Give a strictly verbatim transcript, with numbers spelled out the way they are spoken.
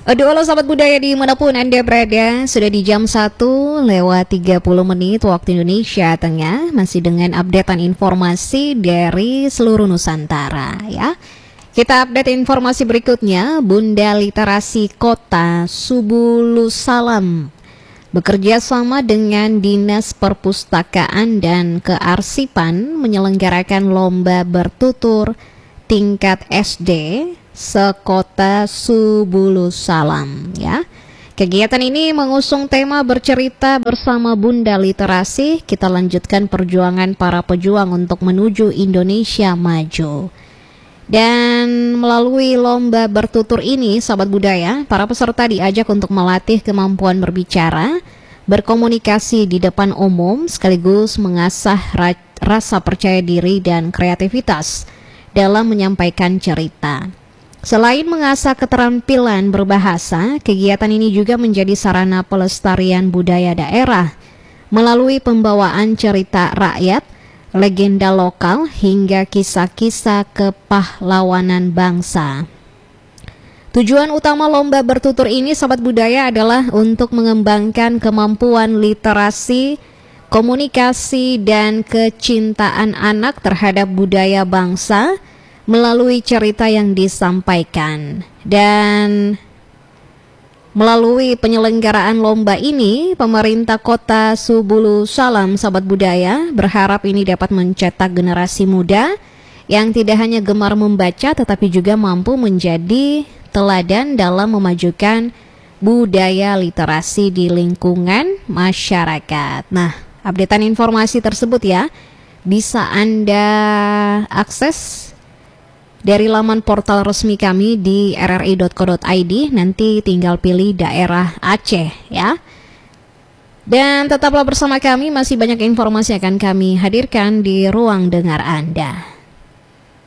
Aduh, halo sahabat budaya dimanapun Anda berada. Sudah di jam satu lewat tiga puluh menit waktu Indonesia Tengah. Masih dengan updatean informasi dari seluruh Nusantara ya. Kita update informasi berikutnya. Bunda Literasi Kota Subulusalam bekerja sama dengan Dinas Perpustakaan dan Kearsipan menyelenggarakan lomba bertutur tingkat S D sekota Subulusalam ya. Kegiatan ini mengusung tema bercerita bersama Bunda Literasi. Kita lanjutkan perjuangan para pejuang untuk menuju Indonesia maju. Dan melalui lomba bertutur ini, sahabat budaya, para peserta diajak untuk melatih kemampuan berbicara, berkomunikasi di depan umum, sekaligus mengasah ra rasa percaya diri dan kreativitas dalam menyampaikan cerita. Selain mengasah keterampilan berbahasa, kegiatan ini juga menjadi sarana pelestarian budaya daerah melalui pembawaan cerita rakyat, legenda lokal, hingga kisah-kisah kepahlawanan bangsa. Tujuan utama lomba bertutur ini, sahabat budaya, adalah untuk mengembangkan kemampuan literasi, komunikasi, dan kecintaan anak terhadap budaya bangsa melalui cerita yang disampaikan. Dan melalui penyelenggaraan lomba ini, pemerintah kota Subulusalam, sahabat budaya, berharap ini dapat mencetak generasi muda yang tidak hanya gemar membaca tetapi juga mampu menjadi teladan dalam memajukan budaya literasi di lingkungan masyarakat. Nah, updatean informasi tersebut ya bisa Anda akses dari laman portal resmi kami di r r i dot co dot i d. Nanti tinggal pilih daerah Aceh ya. Dan tetaplah bersama kami, masih banyak informasi akan kami hadirkan di ruang dengar Anda.